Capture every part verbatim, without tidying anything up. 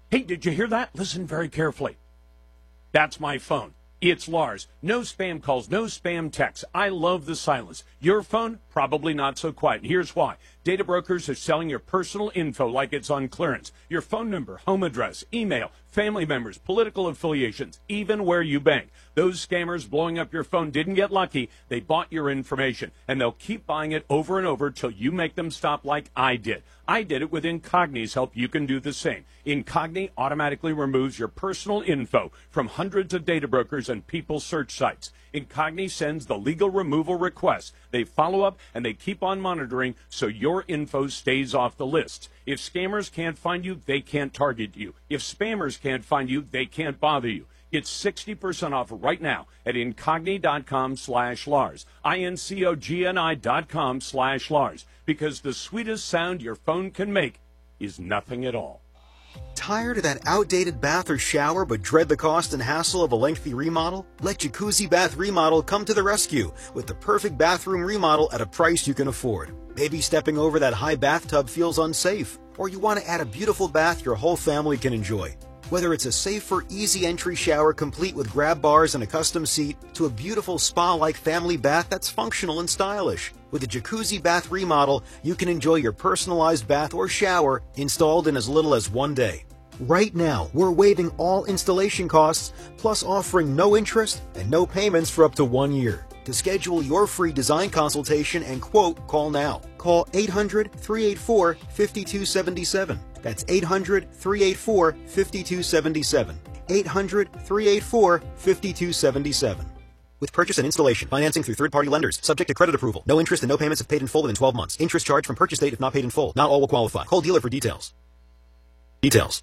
Hey, did you hear that? Listen very carefully. That's my phone. It's Lars. No spam calls, no spam texts. I love the silence. Your phone, probably not so quiet. And here's why. Data brokers are selling your personal info like it's on clearance. Your phone number, home address, email, family members, political affiliations, even where you bank. Those scammers blowing up your phone didn't get lucky. They bought your information, and they'll keep buying it over and over till you make them stop like I did. I did it with Incogni's help. You can do the same. Incogni automatically removes your personal info from hundreds of data brokers and people search sites. Incogni sends the legal removal request. They follow up and they keep on monitoring so your info stays off the list. If scammers can't find you, they can't target you. If spammers can't find you, they can't bother you. Get sixty percent off right now at Incogni.com slash Lars. I-N-C-O-G-N-I dot com slash Lars. Because the sweetest sound your phone can make is nothing at all. Tired of that outdated bath or shower but dread the cost and hassle of a lengthy remodel? Let Jacuzzi Bath Remodel come to the rescue with the perfect bathroom remodel at a price you can afford. Maybe stepping over that high bathtub feels unsafe, or you want to add a beautiful bath your whole family can enjoy. Whether it's a safer, easy entry shower complete with grab bars and a custom seat, to a beautiful spa-like family bath that's functional and stylish. With the Jacuzzi Bath Remodel, you can enjoy your personalized bath or shower installed in as little as one day. Right now, we're waiving all installation costs, plus offering no interest and no payments for up to one year. To schedule your free design consultation and quote, call now. Call eight hundred, three eight four, five two seven seven. That's eight hundred, three eight four, five two seven seven. eight hundred, three eight four, five two seven seven. With purchase and installation, financing through third-party lenders, subject to credit approval. No interest and no payments if paid in full within twelve months. Interest charged from purchase date if not paid in full. Not all will qualify. Call dealer for details. Details.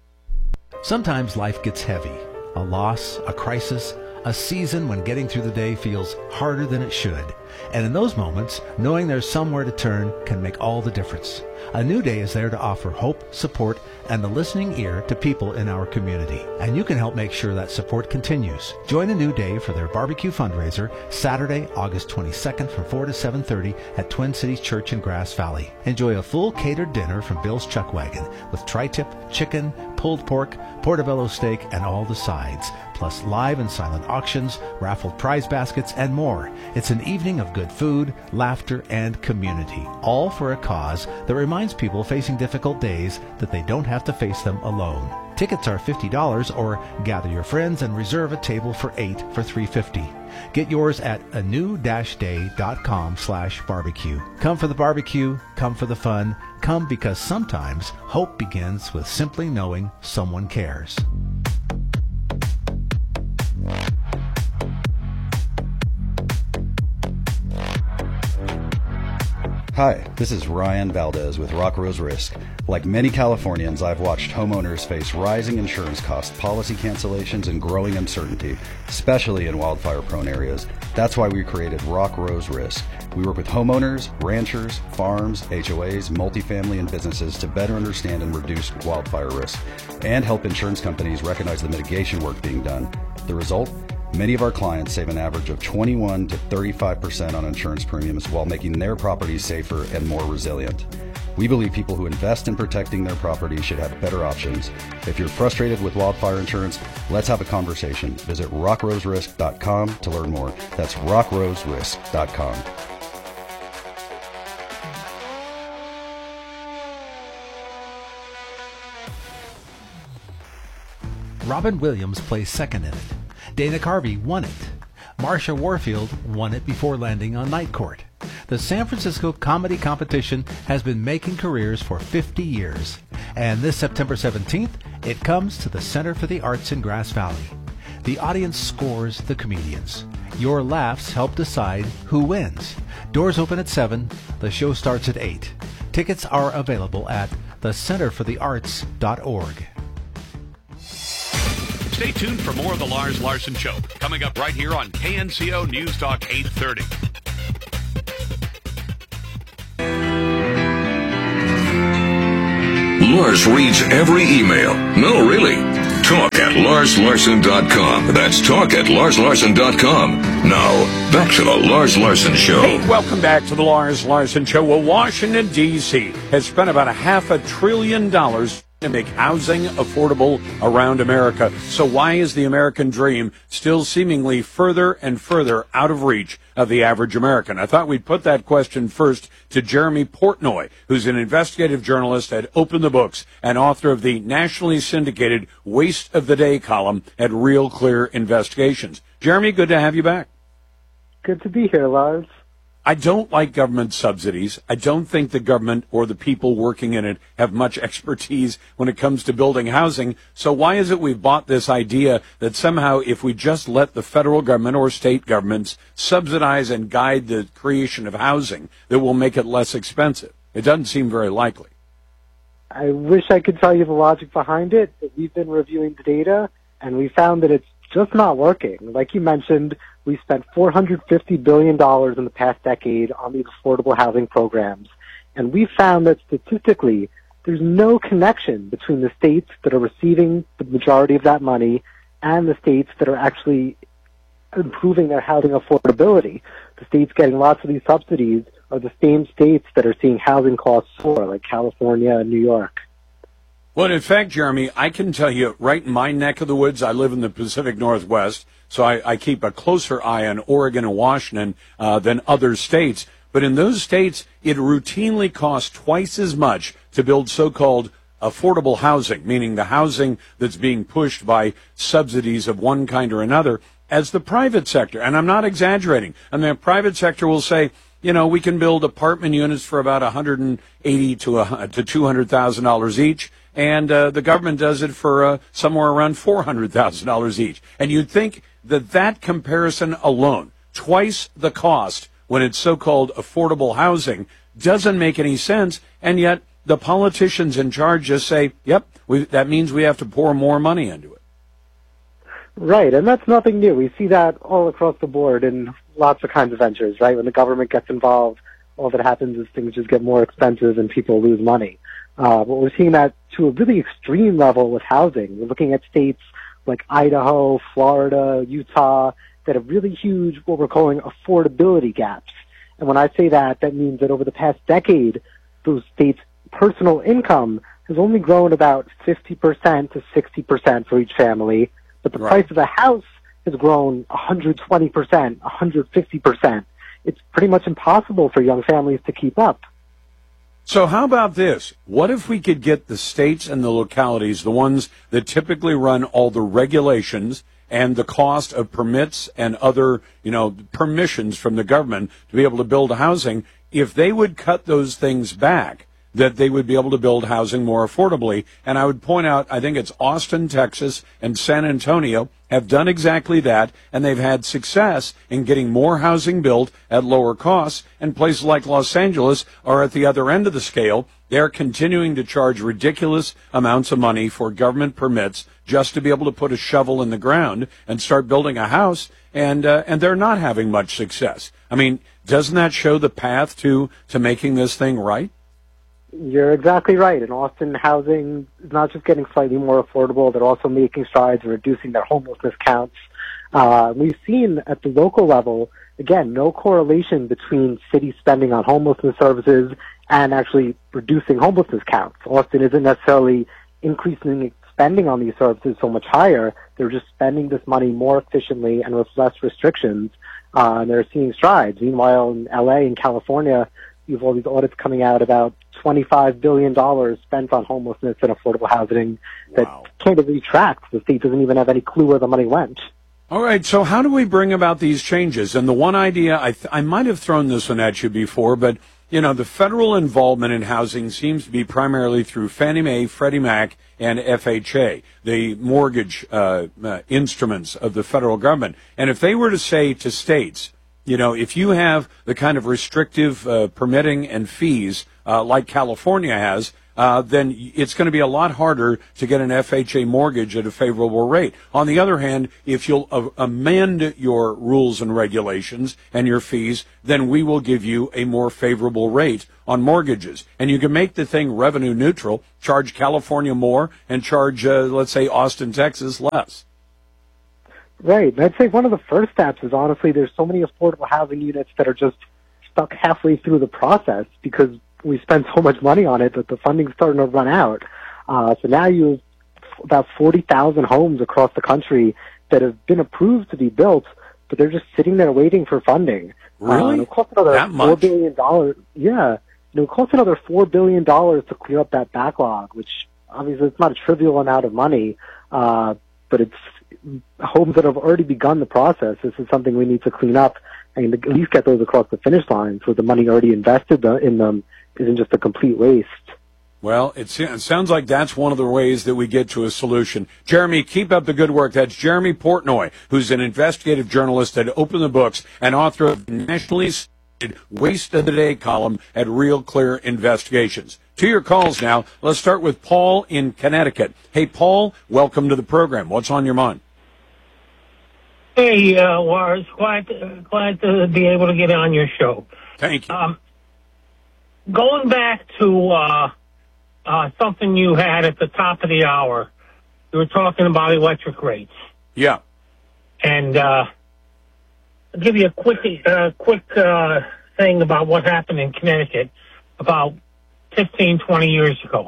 Sometimes life gets heavy. A loss, a crisis, a season when getting through the day feels harder than it should. And in those moments, knowing there's somewhere to turn can make all the difference. A New Day is there to offer hope, support, and the listening ear to people in our community. And you can help make sure that support continues. Join A New Day for their barbecue fundraiser Saturday, August twenty-second from four to seven thirty at Twin Cities Church in Grass Valley. Enjoy a full catered dinner from Bill's Chuck Wagon with tri-tip, chicken, pulled pork, portobello steak, and all the sides, plus live and silent auctions, raffled prize baskets, and more. It's an evening of good food, laughter, and community, all for a cause that reminds people facing difficult days that they don't have to face them alone. Tickets are fifty dollars, or gather your friends and reserve a table for eight for three hundred fifty dollars. Get yours at a new dash day dot com slash barbecue. Come for the barbecue, come for the fun, come because sometimes hope begins with simply knowing someone cares. Hi, this is Ryan Valdez with Rock Rose Risk. Like many Californians, I've watched homeowners face rising insurance costs, policy cancellations, and growing uncertainty, especially in wildfire-prone areas. That's why we created Rock Rose Risk. We work with homeowners, ranchers, farms, H O As, multifamily, and businesses to better understand and reduce wildfire risk, and help insurance companies recognize the mitigation work being done. The result? Many of our clients save an average of twenty-one to thirty-five percent on insurance premiums while making their properties safer and more resilient. We believe people who invest in protecting their property should have better options. If you're frustrated with wildfire insurance, let's have a conversation. Visit rock rose risk dot com to learn more. That's rock rose risk dot com. Robin Williams plays second in it. Dana Carvey won it. Marsha Warfield won it before landing on Night Court. The San Francisco comedy competition has been making careers for fifty years. And this September seventeenth, it comes to the Center for the Arts in Grass Valley. The audience scores the comedians. Your laughs help decide who wins. Doors open at seven. The show starts at eight. Tickets are available at the center for the arts dot org. Stay tuned for more of the Lars Larson Show, coming up right here on K N C O News Talk eight thirty. Lars reads every email. No, really. Talk at lars larson dot com. That's talk at lars larson dot com. Now, back to the Lars Larson Show. Hey, welcome back to the Lars Larson Show. Well, Washington, D C has spent about a half a trillion dollars to make housing affordable around America. So why is the American dream still seemingly further and further out of reach of the average American? I thought we'd put that question first to Jeremy Portnoy, who's an investigative journalist at Open the Books and author of the nationally syndicated Waste of the Day column at Real Clear Investigations. Jeremy, good to have you back. Good to be here, Lars. I don't like government subsidies. I don't think the government or the people working in it have much expertise when it comes to building housing. So why is it we've bought this idea that somehow if we just let the federal government or state governments subsidize and guide the creation of housing, that will make it less expensive? It doesn't seem very likely. I wish I could tell you the logic behind it, but we've been reviewing the data, and we found that it's just not working. Like you mentioned, we spent four hundred fifty billion dollars in the past decade on these affordable housing programs, and we found that statistically, there's no connection between the states that are receiving the majority of that money and the states that are actually improving their housing affordability. The states getting lots of these subsidies are the same states that are seeing housing costs soar, like California and New York. Well, in fact, Jeremy, I can tell you right in my neck of the woods, I live in the Pacific Northwest, so I, I keep a closer eye on Oregon and Washington uh, than other states. But in those states, it routinely costs twice as much to build so-called affordable housing, meaning the housing that's being pushed by subsidies of one kind or another, as the private sector. And I'm not exaggerating. I mean, the private sector will say, you know, we can build apartment units for about one hundred eighty thousand to two hundred thousand dollars each. And uh, the government does it for uh, somewhere around four hundred thousand dollars each. And you'd think that that comparison alone, twice the cost when it's so-called affordable housing, doesn't make any sense. And yet the politicians in charge just say, yep, we, that means we have to pour more money into it. Right, and that's nothing new. We see that all across the board in lots of kinds of ventures, right? When the government gets involved, all that happens is things just get more expensive and people lose money. Uh, but we're seeing that to a really extreme level with housing. We're looking at states like Idaho, Florida, Utah that have really huge, what we're calling affordability gaps. And when I say that, that means that over the past decade, those states' personal income has only grown about fifty percent to sixty percent for each family, but the right. price of a house has grown one hundred twenty percent, one hundred fifty percent. It's pretty much impossible for young families to keep up. So how about this? What if we could get the states and the localities, the ones that typically run all the regulations and the cost of permits and other, you know, permissions from the government to be able to build housing, if they would cut those things back, that they would be able to build housing more affordably. And I would point out, I think it's Austin, Texas, and San Antonio have done exactly that, and they've had success in getting more housing built at lower costs. And places like Los Angeles are at the other end of the scale. They're continuing to charge ridiculous amounts of money for government permits just to be able to put a shovel in the ground and start building a house, and uh, and they're not having much success. I mean, doesn't that show the path to to making this thing right? You're exactly right. In Austin, housing is not just getting slightly more affordable, they're also making strides in reducing their homelessness counts. Uh, we've seen at the local level, again, no correlation between city spending on homelessness services and actually reducing homelessness counts. Austin isn't necessarily increasing spending on these services so much higher. They're just spending this money more efficiently and with less restrictions, uh, and they're seeing strides. Meanwhile, in L A and California, you have all these audits coming out about twenty-five billion dollars spent on homelessness and affordable housing that Wow. can't even be tracked. The state doesn't even have any clue where the money went. All right, so how do we bring about these changes? And the one idea, I, th- I might have thrown this one at you before, but, you know, the federal involvement in housing seems to be primarily through Fannie Mae, Freddie Mac, and F H A, the mortgage uh, uh, instruments of the federal government. And if they were to say to states, you know, if you have the kind of restrictive uh, permitting and fees uh, like California has, uh, then it's going to be a lot harder to get an F H A mortgage at a favorable rate. On the other hand, if you'll uh, amend your rules and regulations and your fees, then we will give you a more favorable rate on mortgages. And you can make the thing revenue neutral, charge California more, and charge, uh, let's say, Austin, Texas less. Right. And I'd say one of the first steps is, honestly, there's so many affordable housing units that are just stuck halfway through the process because we spend so much money on it that the funding's starting to run out. Uh, so now you have about forty thousand homes across the country that have been approved to be built, but they're just sitting there waiting for funding. Really? Uh, it'll cost another that four much? billion dollars. Yeah. It'll cost another four billion dollars to clear up that backlog, which obviously it's not a trivial amount of money, uh, but it's homes that have already begun the process. This is something we need to clean up and at least get those across the finish line so the money already invested in them isn't just a complete waste. Well, it, it sounds like that's one of the ways that we get to a solution. Jeremy, keep up the good work. That's Jeremy Portnoy, who's an investigative journalist at Open the Books and author of the nationally cited Waste of the Day column at Real Clear Investigations. To your calls now. Let's start with Paul in Connecticut. Hey, Paul, welcome to the program. What's on your mind? Hey, uh, Lars, glad to, glad to be able to get on your show. Thank you. Um, going back to uh, uh, something you had at the top of the hour, you were talking about electric rates. Yeah. And uh, I'll give you a quick, uh, quick uh, thing about what happened in Connecticut about fifteen, twenty years ago.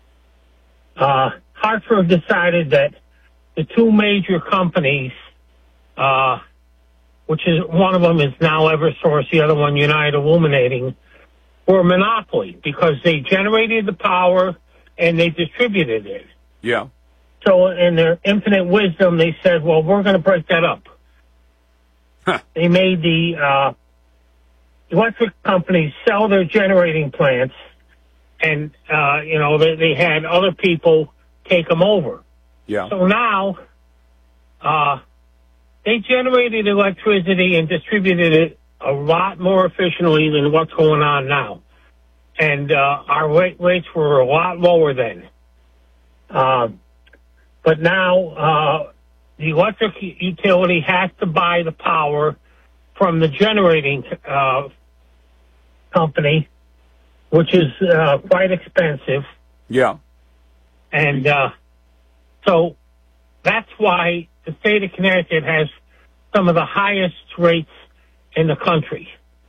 Uh, Hartford decided that the two major companies, uh, which is one of them is now Eversource, the other one United Illuminating, were a monopoly because they generated the power and they distributed it. Yeah. So in their infinite wisdom, they said, well, we're going to break that up. Huh. They made the uh, electric companies sell their generating plants, and, uh, you know, they, they had other people take them over. Yeah. So now uh, they generated electricity and distributed it a lot more efficiently than what's going on now. And uh, our rate, rates were a lot lower then. Uh, but now uh, the electric utility has to buy the power from the generating uh, company, which is uh, quite expensive. Yeah. And uh, so that's why the state of Connecticut has some of the highest rates in the country.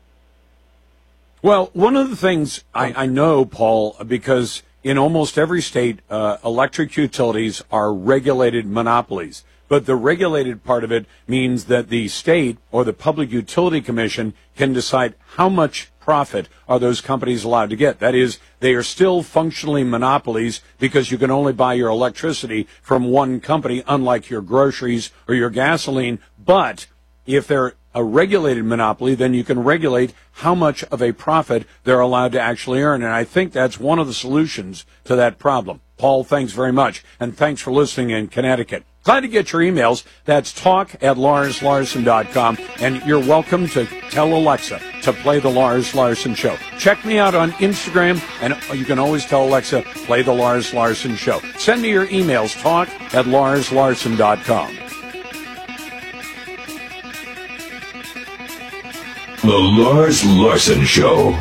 Well, one of the things I, I know, Paul, because in almost every state, uh, electric utilities are regulated monopolies. But the regulated part of it means that the state or the Public Utility Commission can decide how much profit are those companies allowed to get. That is, they are still functionally monopolies because you can only buy your electricity from one company, unlike your groceries or your gasoline. But if they're a regulated monopoly, then you can regulate how much of a profit they're allowed to actually earn. And I think that's one of the solutions to that problem. Paul, thanks very much. And thanks for listening in Connecticut. Glad to get your emails. That's talk at lars larson dot com. And you're welcome to tell Alexa to play the Lars Larson Show. Check me out on Instagram, and you can always tell Alexa, play the Lars Larson Show. Send me your emails, talk at lars larson dot com. The Lars Larson Show.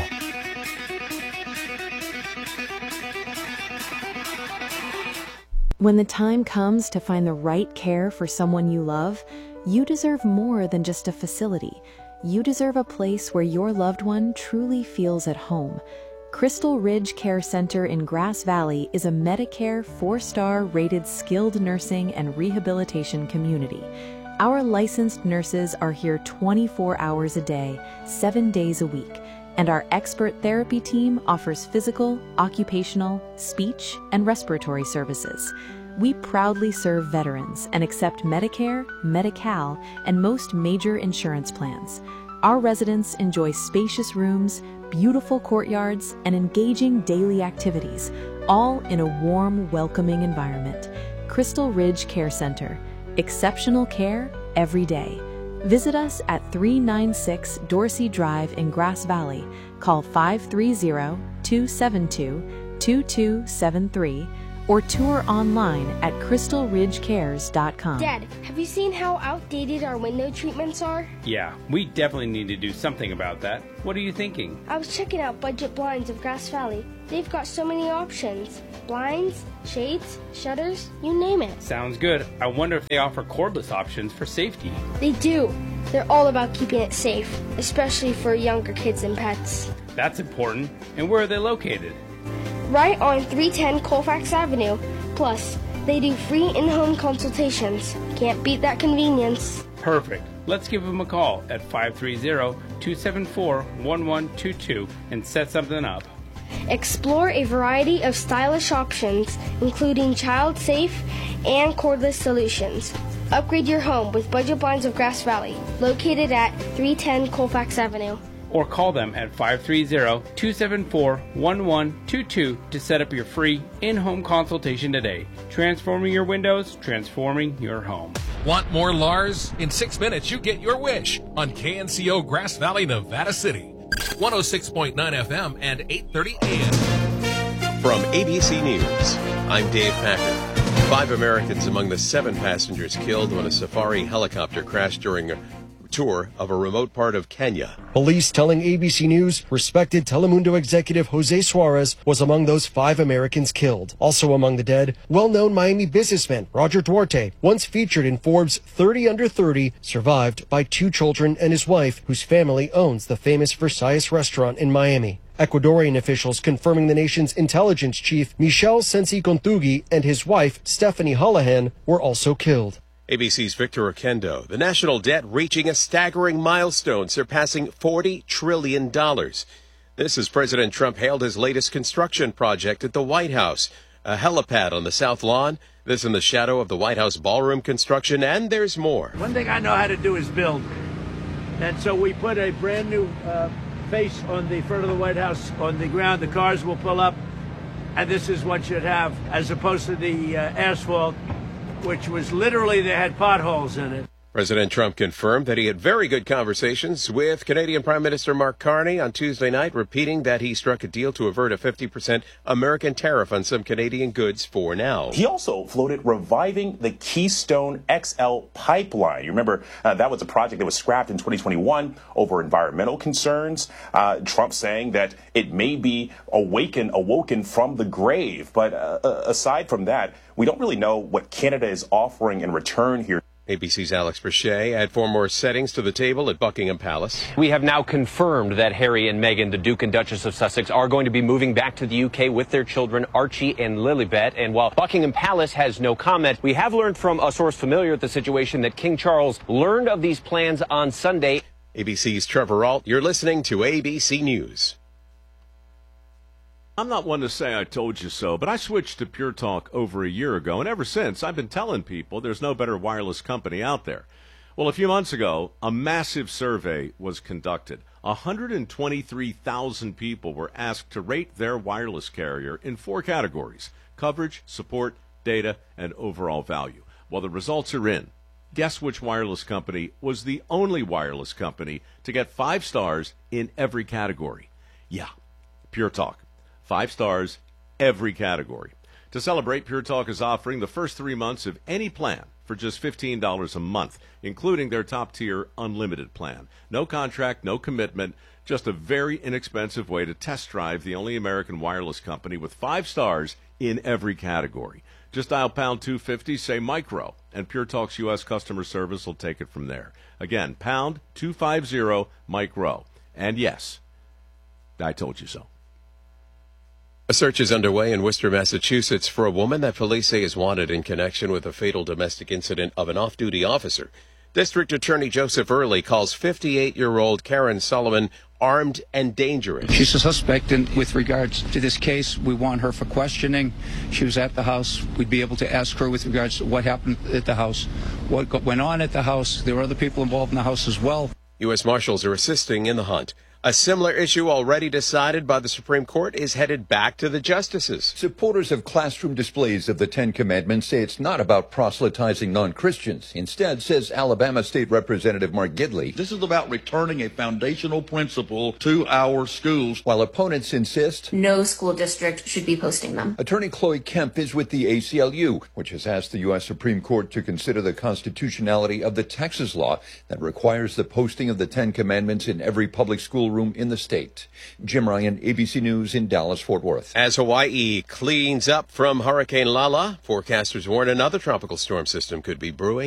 When the time comes to find the right care for someone you love, you deserve more than just a facility. You deserve a place where your loved one truly feels at home. Crystal Ridge Care Center in Grass Valley is a Medicare four-star rated skilled nursing and rehabilitation community. Our licensed nurses are here twenty-four hours a day, seven days a week, and our expert therapy team offers physical, occupational, speech, and respiratory services. We proudly serve veterans and accept Medicare, Medi-Cal, and most major insurance plans. Our residents enjoy spacious rooms, beautiful courtyards, and engaging daily activities, all in a warm, welcoming environment. Crystal Ridge Care Center. Exceptional care every day. Visit us at three ninety-six Dorsey Drive in Grass Valley. Call five three zero, two seven two, two two seven three or tour online at crystal ridge cares dot com. Dad, have you seen how outdated our window treatments are? Yeah, we definitely need to do something about that. What are you thinking? I was checking out Budget Blinds of Grass Valley. They've got so many options. Blinds, shades, shutters, you name it. Sounds good. I wonder if they offer cordless options for safety. They do. They're all about keeping it safe, especially for younger kids and pets. That's important. And where are they located? right on three ten Colfax Avenue. Plus, they do free in-home consultations. Can't beat that convenience. Perfect. Let's give them a call at five three zero, two seven four, one one two two and set something up. Explore a variety of stylish options, including child-safe and cordless solutions. Upgrade your home with Budget Blinds of Grass Valley, located at three ten Colfax Avenue. Or call them at five three zero, two seven four, one one two two to set up your free in-home consultation today. Transforming your windows, transforming your home. Want more Lars? In six minutes, you get your wish on K N C O Grass Valley, Nevada City. one oh six point nine F M and eight thirty A M. From A B C News, I'm Dave Packer. Five Americans among the seven passengers killed when a safari helicopter crashed during a tour of a remote part of Kenya. Police telling A B C News respected Telemundo executive Jose Suarez was among those five Americans killed. Also among the dead, well-known Miami businessman Roger Duarte, once featured in Forbes' thirty under thirty, survived by two children and his wife, whose family owns the famous Versailles restaurant in Miami. Ecuadorian officials confirming the nation's intelligence chief Michel Sensi Contugi and his wife Stephanie Holohan were also killed. A B C's Victor Oquendo. The national debt reaching a staggering milestone, surpassing forty trillion dollars. This as President Trump hailed his latest construction project at the White House, a helipad on the South Lawn. This in the shadow of the White House ballroom construction, and there's more. One thing I know how to do is build. And so we put a brand new uh, face on the front of the White House on the ground. The cars will pull up, and this is what you'd have, as opposed to the uh, asphalt, which was literally, they had potholes in it. President Trump confirmed that he had very good conversations with Canadian Prime Minister Mark Carney on Tuesday night, repeating that he struck a deal to avert a fifty percent American tariff on some Canadian goods for now. He also floated reviving the Keystone X L pipeline. You remember uh, that was a project that was scrapped in twenty twenty-one over environmental concerns. Uh, Trump saying that it may be awaken, awoken from the grave. But uh, aside from that, we don't really know what Canada is offering in return here. A B C's Alex Brachet add four more settings to the table at Buckingham Palace. We have now confirmed that Harry and Meghan, the Duke and Duchess of Sussex, are going to be moving back to the U K with their children, Archie and Lilibet. And while Buckingham Palace has no comment, we have learned from a source familiar with the situation that King Charles learned of these plans on Sunday. A B C's Trevor Ault, you're listening to A B C News. I'm not one to say I told you so, but I switched to Pure Talk over a year ago, and ever since I've been telling people there's no better wireless company out there. Well, a few months ago, a massive survey was conducted. one hundred twenty-three thousand people were asked to rate their wireless carrier in four categories: coverage, support, data, and overall value. Well, the results are in. Guess which wireless company was the only wireless company to get five stars in every category? Yeah, Pure Talk. Five stars, every category. To celebrate, Pure Talk is offering the first three months of any plan for just fifteen dollars a month, including their top-tier unlimited plan. No contract, no commitment, just a very inexpensive way to test drive the only American wireless company with five stars in every category. Just dial pound two fifty, say micro, and Pure Talk's U S customer service will take it from there. Again, pound two fifty, micro. And yes, I told you so. A search is underway in Worcester, Massachusetts for a woman that police say is wanted in connection with a fatal domestic incident of an off-duty officer. District Attorney Joseph Early calls fifty-eight-year-old Karen Solomon armed and dangerous. She's a suspect, and with regards to this case, we want her for questioning. She was at the house. We'd be able to ask her with regards to what happened at the house, what went on at the house. There were other people involved in the house as well. U S Marshals are assisting in the hunt. A similar issue already decided by the Supreme Court is headed back to the justices. Supporters of classroom displays of the Ten Commandments say it's not about proselytizing non-Christians. Instead, says Alabama State Representative Mark Gidley, this is about returning a foundational principle to our schools. While opponents insist no school district should be posting them. Attorney Chloe Kemp is with the A C L U, which has asked the U S Supreme Court to consider the constitutionality of the Texas law that requires the posting of the Ten Commandments in every public school room in the state. Jim Ryan, A B C News in Dallas, Fort Worth. As Hawaii cleans up from Hurricane Lala, forecasters warn another tropical storm system could be brewing.